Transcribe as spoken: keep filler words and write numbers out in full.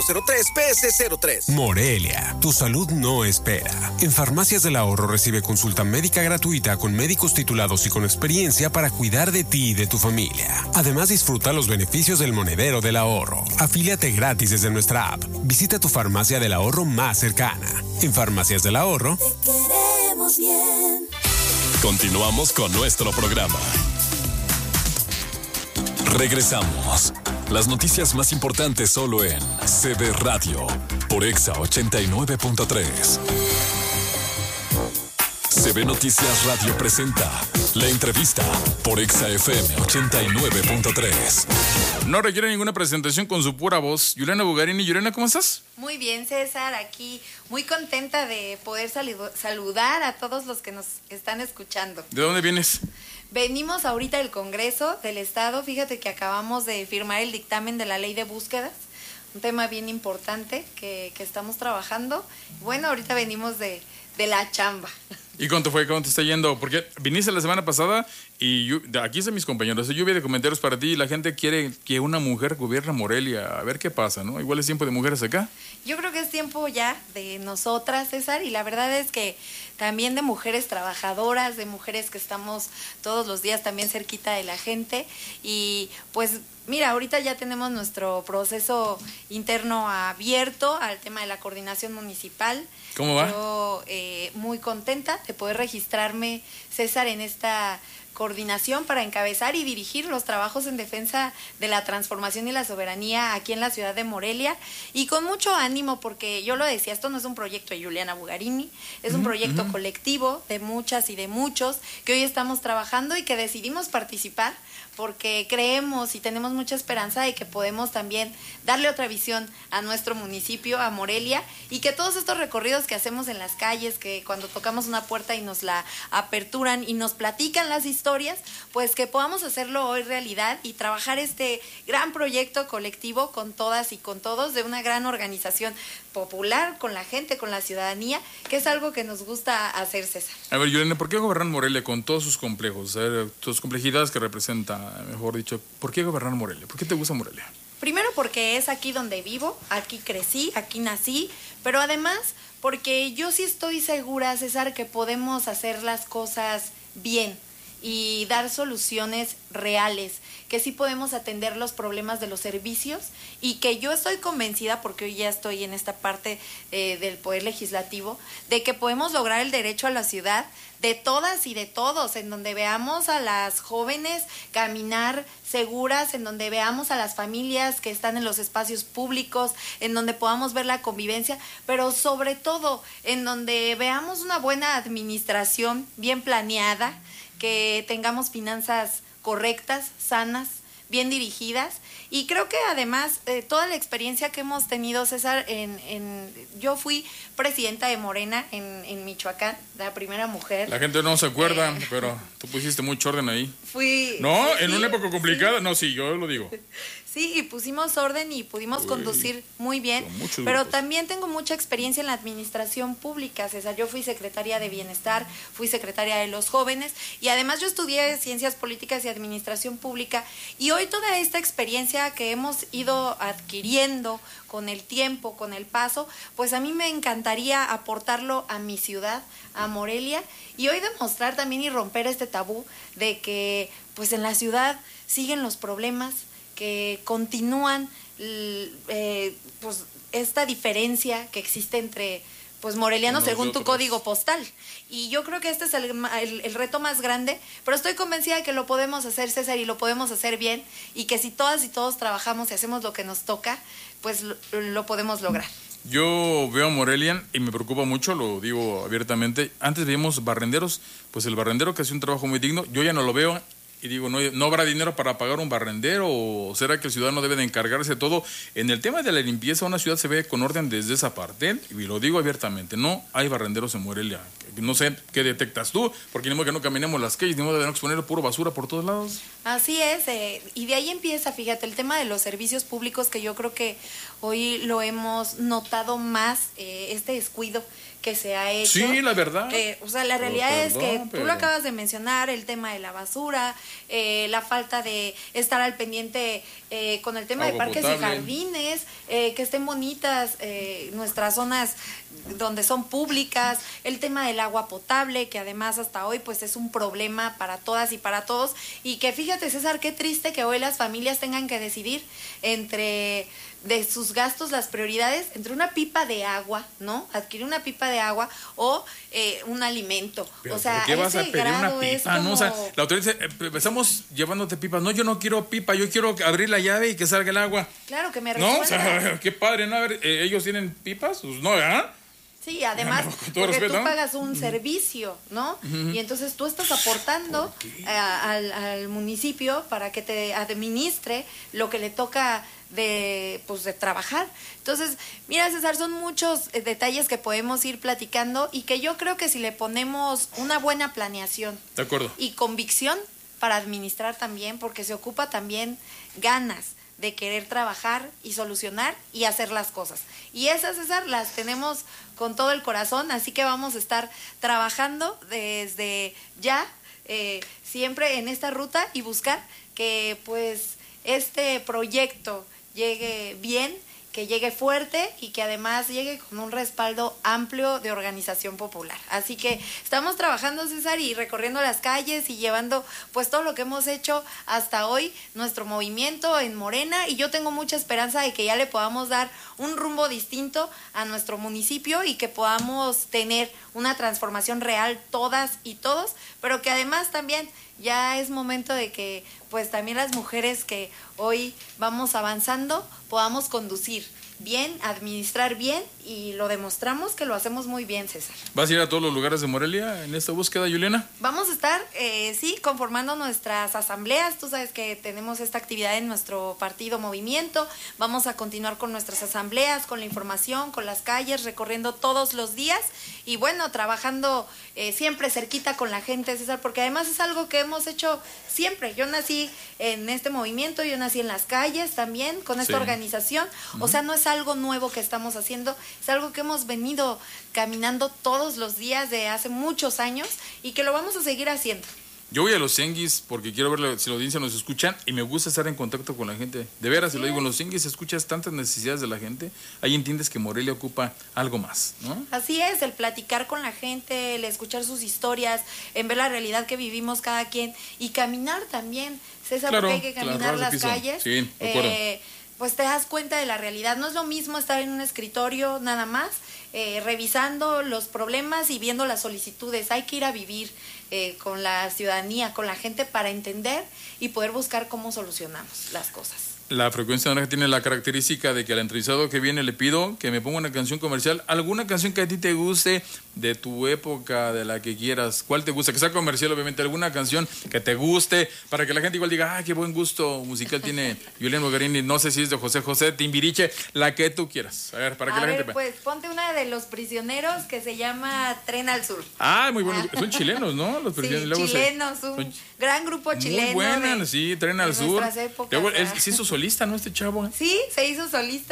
cero tres P S cero tres. Morelia, tu salud no espera. En Farmacias del Ahorro recibe consulta médica gratuita con médicos titulados y con experiencia para cuidar de ti y de tu familia. Además, disfruta los beneficios del monedero del ahorro. Afíliate gratis desde nuestra app. Visita tu farmacia del ahorro más cercana. En Farmacias del Ahorro, te queremos bien. Continuamos con nuestro programa. Regresamos. Las noticias más importantes solo en C B Radio por Exa ochenta y nueve punto tres. C B Noticias Radio presenta la entrevista por Exa F M ochenta y nueve punto tres. No requiere ninguna presentación con su pura voz. Juliana Bugarini. Juliana, ¿cómo estás? Muy bien, César, aquí muy contenta de poder salu- saludar a todos los que nos están escuchando. ¿De dónde vienes? Venimos ahorita del Congreso del Estado. Fíjate que acabamos de firmar el dictamen de la ley de búsquedas, un tema bien importante que, que estamos trabajando. Bueno, ahorita venimos de, de la chamba. ¿Y cómo te fue? ¿Cómo te está yendo? Porque viniste la semana pasada y yo, aquí están mis compañeros. Lluvia de comentarios para ti. La gente quiere que una mujer gobierne Morelia. A ver qué pasa, ¿no? Igual es tiempo de mujeres acá. Yo creo que es tiempo ya de nosotras, César, y la verdad es que también de mujeres trabajadoras, de mujeres que estamos todos los días también cerquita de la gente. Y pues mira, ahorita ya tenemos nuestro proceso interno abierto al tema de la coordinación municipal. ¿Cómo va? Yo eh, muy contenta de poder registrarme, César, en esta coordinación para encabezar y dirigir los trabajos en defensa de la transformación y la soberanía aquí en la ciudad de Morelia, y con mucho ánimo, porque yo lo decía, esto no es un proyecto de Juliana Bugarini, es un proyecto uh-huh. colectivo de muchas y de muchos que hoy estamos trabajando y que decidimos participar porque creemos y tenemos mucha esperanza de que podemos también darle otra visión a nuestro municipio, a Morelia, y que todos estos recorridos que hacemos en las calles, que cuando tocamos una puerta y nos la aperturan y nos platican las historias, pues que podamos hacerlo hoy realidad y trabajar este gran proyecto colectivo con todas y con todos de una gran organización popular, con la gente, con la ciudadanía, que es algo que nos gusta hacer, César. A ver, Yolanda, ¿por qué gobernar Morelia con todos sus complejos? A ver, tus complejidades que representa, mejor dicho, ¿por qué gobernar Morelia? ¿Por qué te gusta Morelia? Primero porque es aquí donde vivo, aquí crecí, aquí nací, pero además porque yo sí estoy segura, César, que podemos hacer las cosas bien y dar soluciones reales, que sí podemos atender los problemas de los servicios, y que yo estoy convencida, porque hoy ya estoy en esta parte eh, del Poder Legislativo, de que podemos lograr el derecho a la ciudad de todas y de todos, en donde veamos a las jóvenes caminar seguras, en donde veamos a las familias que están en los espacios públicos, en donde podamos ver la convivencia, pero sobre todo en donde veamos una buena administración bien planeada, que tengamos finanzas correctas, sanas, bien dirigidas. Y creo que además eh, toda la experiencia que hemos tenido, César, en, en yo fui presidenta de Morena en, en Michoacán, la primera mujer. La gente no se acuerda, eh, pero tú pusiste mucho orden ahí. Fui... No, sí, en una época complicada, sí. Sí. No, sí, yo lo digo. Sí, y pusimos orden y pudimos Uy, conducir muy bien, pero grupos. También tengo mucha experiencia en la administración pública, César. Yo fui secretaria de Bienestar, fui secretaria de los jóvenes, y además yo estudié Ciencias Políticas y Administración Pública, y hoy toda esta experiencia que hemos ido adquiriendo con el tiempo, con el paso, pues a mí me encantaría aportarlo a mi ciudad, a Morelia, y hoy demostrar también y romper este tabú de que pues en la ciudad siguen los problemas, que continúan eh, pues esta diferencia que existe entre pues morelianos según tu código postal, y yo creo que este es el, el, el reto más grande, pero estoy convencida de que lo podemos hacer, César, y lo podemos hacer bien, y que si todas y todos trabajamos y hacemos lo que nos toca, pues lo, lo podemos lograr. Yo veo a Morelia y me preocupa mucho, lo digo abiertamente. Antes veíamos barrenderos, pues el barrendero que hace un trabajo muy digno, yo ya no lo veo. Y digo, ¿no, ¿no habrá dinero para pagar un barrendero? ¿O será que el ciudadano debe de encargarse de todo? En el tema de la limpieza, una ciudad se ve con orden desde esa parte. Y lo digo abiertamente, no hay barrenderos en Morelia. No sé qué detectas tú, porque ni modo que no caminemos las calles, ni modo de no exponer puro basura por todos lados. Así es, eh, y de ahí empieza, fíjate, el tema de los servicios públicos, que yo creo que hoy lo hemos notado más, eh, este descuido que se ha hecho. Sí, la verdad. Eh, o sea, la realidad Pero es que perdón, tú pero- lo acabas de mencionar, el tema de la basura, eh, la falta de estar al pendiente eh, con el tema de Agua parques potable. y jardines, eh, que estén bonitas eh, nuestras zonas donde son públicas, el tema del agua potable, que además hasta hoy pues es un problema para todas y para todos, y que fíjate, César, qué triste que hoy las familias tengan que decidir entre de sus gastos, las prioridades, entre una pipa de agua, ¿no? Adquirir una pipa de agua o eh, un alimento. Pero o sea, ¿por qué vas a ese pedir una grado es pipa? No, o sea, como- la autoridad dice, eh, estamos llevándote pipas. No, yo no quiero pipa, yo quiero abrir la llave y que salga el agua. Claro, que me No, o resuelva. sea, qué padre, ¿no? A ver, eh, ¿ellos tienen pipas? Pues no, ¿verdad? Sí, además, No, con todo porque respeto. tú pagas un servicio, ¿no? Y entonces tú estás aportando a- al, al municipio para que te administre lo que le toca de, pues, de trabajar. Entonces, mira, César, son muchos eh, detalles que podemos ir platicando y que yo creo que si le ponemos una buena planeación De acuerdo. y convicción para administrar también, porque se ocupa también ganas de querer trabajar y solucionar y hacer las cosas. Y esas, César, las tenemos con todo el corazón, así que vamos a estar trabajando desde ya, eh, siempre en esta ruta y buscar que pues este proyecto llegue bien, que llegue fuerte y que además llegue con un respaldo amplio de organización popular. Así que estamos trabajando, César, y recorriendo las calles y llevando pues todo lo que hemos hecho hasta hoy, nuestro movimiento en Morena, y yo tengo mucha esperanza de que ya le podamos dar un rumbo distinto a nuestro municipio y que podamos tener una transformación real todas y todos, pero que además también ya es momento de que pues también las mujeres que hoy vamos avanzando podamos conducir bien, administrar bien, y lo demostramos que lo hacemos muy bien, César. ¿Vas a ir a todos los lugares de Morelia en esta búsqueda, Juliana? Vamos a estar, eh, sí, conformando nuestras asambleas. Tú sabes que tenemos esta actividad en nuestro partido Movimiento. Vamos a continuar con nuestras asambleas, con la información, con las calles, recorriendo todos los días y bueno, trabajando eh, siempre cerquita con la gente, César, porque además es algo que hemos hecho siempre. Yo nací en este movimiento, yo nací en las calles también, con esta Sí. organización. O sea, no es algo nuevo que estamos haciendo, es algo que hemos venido caminando todos los días de hace muchos años y que lo vamos a seguir haciendo. Yo voy a los Cenguis porque quiero ver si la audiencia nos escucha y me gusta estar en contacto con la gente. De veras, se lo digo, en los Cenguis escuchas tantas necesidades de la gente, ahí entiendes que Morelia ocupa algo más, ¿no? Así es, el platicar con la gente, el escuchar sus historias, en ver la realidad que vivimos cada quien y caminar también, César, Claro, porque hay que claro, caminar ras de las piso. calles. Sí, de acuerdo. eh, pues te das cuenta de la realidad. No es lo mismo estar en un escritorio nada más, eh, revisando los problemas y viendo las solicitudes. Hay que ir a vivir eh, con la ciudadanía, con la gente, para entender y poder buscar cómo solucionamos las cosas. La frecuencia naranja tiene la característica de que al entrevistado que viene le pido que me ponga una canción comercial, alguna canción que a ti te guste, de tu época, de la que quieras. ¿Cuál te gusta? Que sea comercial, obviamente. Alguna canción que te guste, para que la gente igual diga, ah, qué buen gusto musical tiene Julián Bogarini. No sé si es de José José, Timbiriche, la que tú quieras. A ver, para que A la ver, gente... pues ponte una de Los Prisioneros que se llama Tren al Sur. Ah, muy bueno. Son chilenos, ¿no? Los Sí, prisioneros. Luego se- chilenos, un son gran grupo chileno. Muy buenas, de- sí, Tren al de Sur. nuestras épocas, Luego, él ¿verdad? se hizo solista, ¿no? Este chavo. ¿eh? Sí, se hizo solista.